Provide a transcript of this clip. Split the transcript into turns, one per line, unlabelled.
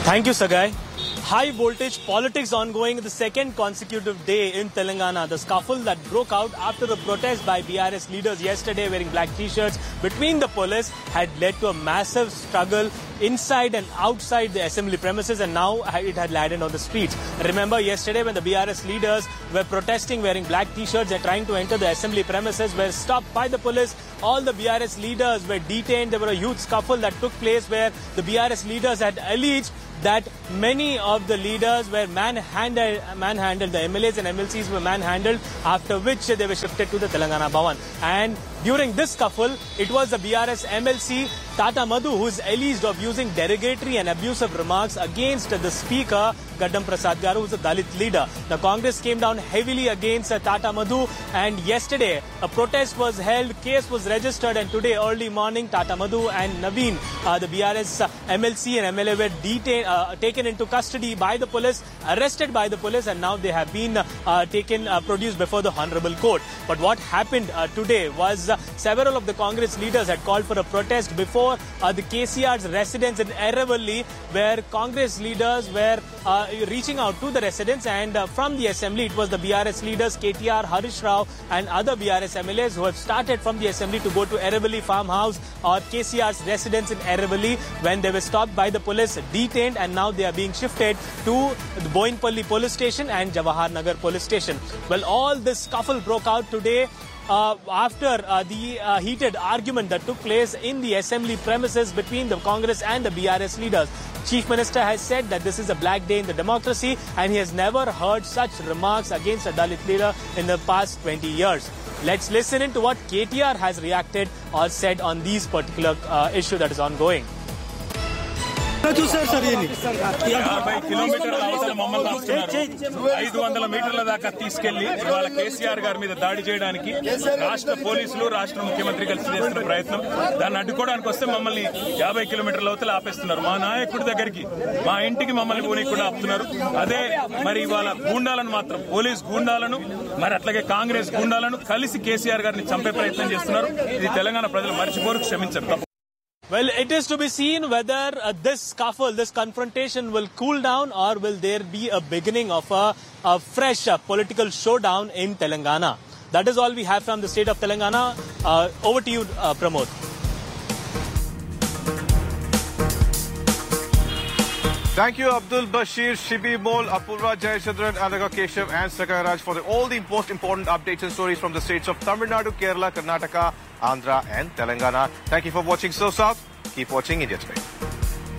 Thank you, Sagai. High voltage politics ongoing the second consecutive day in Telangana. The scuffle that broke out after a protest by BRS leaders yesterday wearing black t-shirts between the police had led to a massive struggle inside and outside the assembly premises, and now it had landed on the streets. Remember yesterday when the BRS leaders were protesting wearing black t-shirts and trying to enter the assembly premises were stopped by the police. All the BRS leaders were detained. There were a huge scuffle that took place where the BRS leaders had alleged that many of the leaders were manhandled, the MLAs and MLCs were manhandled, after which they were shifted to the Telangana Bhavan. And during this scuffle, it was the BRS MLC Tata Madhu who is alleged of using derogatory and abusive remarks against the Speaker Gaddam Prasad Garu, who is a Dalit leader. The Congress came down heavily against Tata Madhu, and yesterday a protest was held, case was registered, and today early morning Tata Madhu and Naveen, the BRS MLC and MLA, were detained, taken into custody by the police, arrested by the police, and now they have been produced before the Honorable Court. But what happened today was several of the Congress leaders had called for a protest before the KCR's residence in Eravalli, where Congress leaders were reaching out to the residents, and from the assembly it was the BRS leaders KTR, Harish Rao and other BRS MLAs who have started from the assembly to go to Eravalli farmhouse or KCR's residence in Eravalli, when they were stopped by the police, detained, and now they are being shifted to the Boinpalli police station and Jawahar Nagar police station. Well, all this scuffle broke out today after the heated argument that took place in the assembly premises between the Congress and the BRS leaders. Chief Minister has said that this is a black day in the democracy, and he has never heard such remarks against a Dalit leader in the past 20 years. Let's listen into what KTR has reacted or said on these particular issue that is ongoing.
చూసారు sir 50 కిలోమీటర్ల అవతల మమ్మల్ని ఆపుతున్నారు. 500 మీటర్ల దాకా తీసుకెళ్లి ఇవాళ కేసీఆర్ గారి మీద దాడి చేయడానికి రాష్ట్ర పోలీసులు, రాష్ట్ర ముఖ్యమంత్రి కలిసి చేస్తున్న ప్రయత్నం. దాన్ని అడ్డుకోవడానికి వస్తే మమ్మల్ని 50 కిలోమీటర్ల అవతల ఆపేస్తున్నారు. మా నాయకుడి దగ్గరికి, మా ఇంటికి మమ్మల్ని పోనీ కూడా ఆపుతున్నారు. అదే మరి ఇవాళ గూండాలను మాత్రం, పోలీస్ గూండాలను, మరి అట్లాగే కాంగ్రెస్ గూండాలను కలిసి కేసీఆర్ గారిని చంపే ప్రయత్నం చేస్తున్నారు. ఇది తెలంగాణ ప్రజలు మర్చిపోరు, క్షమించరు.
Well, it is to be seen whether this scuffle, this confrontation will cool down, or will there be a beginning of a fresh political showdown in Telangana. That is all we have from the state of Telangana. Over to you, Pramod.
Thank you, Abdul Bashir, Shibi Mol, Apurva Jayachandran, Anaga Keshav and Sakai Raj for all the most important updates and stories from the states of Tamil Nadu, Kerala, Karnataka, Andhra and Telangana. Thank you for watching So South. Keep watching India Today.